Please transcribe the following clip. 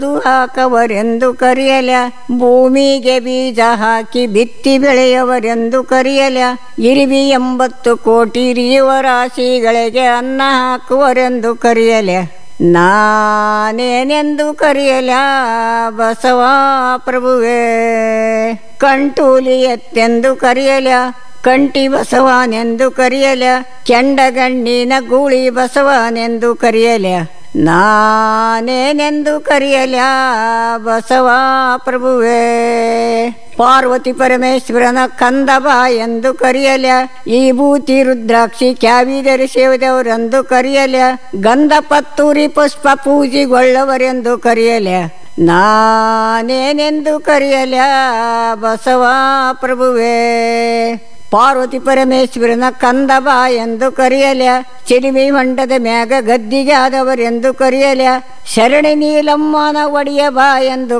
ಹಾಕವರೆಂದು ಕರೆಯಲ, ಭೂಮಿಗೆ ಬೀಜ ಹಾಕಿ ಬಿತ್ತಿ ಬೆಳೆಯವರೆಂದು ಕರೆಯಲ, ಇರುವಿ 80 ಕೋಟಿ ಜೀವರಾಶಿಗಳಿಗೆ ಅನ್ನ ಹಾಕುವರೆಂದು ಕರೆಯಲ, ನಾನೇನೆಂದು ಕರೆಯಲ ಬಸವ ಪ್ರಭುವೇ. ಕಂಟೂಲಿ ಎತ್ತೆಂದು ಕರೆಯಲ, ಕಂಟಿ ಬಸವನೆಂದು ಕರೆಯಲ, ಕೆಂಡಗಣ್ಣಿನ ಗೂಳಿ ಬಸವನೆಂದು ಕರೆಯಲ, ನಾನೇನೆಂದು ಕರೆಯಲ ಬಸವ ಪ್ರಭುವೇ. ಪಾರ್ವತಿ ಪರಮೇಶ್ವರನ ಕಂದಬ ಎಂದು ಕರೆಯಲ, ಈ ಭೂತಿ ರುದ್ರಾಕ್ಷಿ ಕ್ಯಾವಿ ಧರಿಸಿದವರೆಂದು ಕರೆಯಲ, ಗಂಧ ಪತ್ತೂರಿ ಪುಷ್ಪ ಪೂಜೆಗೊಳ್ಳವರೆಂದು ಕರೆಯಲ, ನಾನೇನೆಂದು ಕರೆಯಲ ಬಸವ ಪ್ರಭುವೇ. ಪಾರ್ವತಿ ಪರಮೇಶ್ವರನ ಕಂದಬ ಎಂದು ಕರೆಯಲ, ಚಿಲಿಮಿ ಹೊಂಡದ ಮ್ಯಾಗ ಗದ್ದಿಗೆ ಆದವರೆಂದು ಕರೆಯಲ, ಶರಣಿ ನೀಲಮ್ಮನ ಒಡೆಯ ಬಾ ಎಂದು